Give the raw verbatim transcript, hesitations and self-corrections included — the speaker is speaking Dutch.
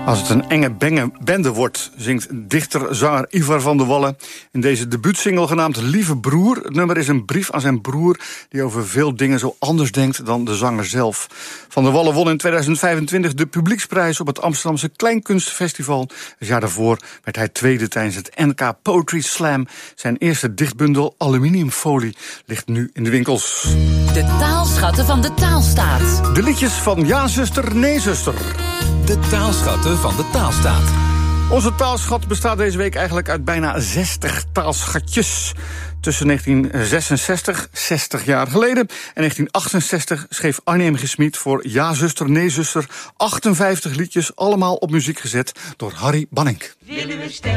Als het een enge benge bende wordt, zingt dichter-zanger Ivar van der Wallen in deze debuutsingle genaamd Lieve Broer. Het nummer is een brief aan zijn broer die over veel dingen zo anders denkt dan de zanger zelf. Van der Wallen won in tweeduizend vijfentwintig de publieksprijs op het Amsterdamse Kleinkunstfestival. Het jaar daarvoor werd hij tweede tijdens het N K Poetry Slam. Zijn eerste dichtbundel Aluminiumfolie ligt nu in de winkels. De taalschatten van de taalstaat. De liedjes van Ja zuster, nee zuster. De taalschatten van de taalstaat. Onze taalschat bestaat deze week eigenlijk uit bijna zestig taalschatjes. Tussen negentien zesenzestig, zestig jaar geleden, en negentien achtenzestig schreef Arnie M. G. Smit voor Ja zuster, nee zuster achtenvijftig liedjes, allemaal op muziek gezet door Harry Bannink.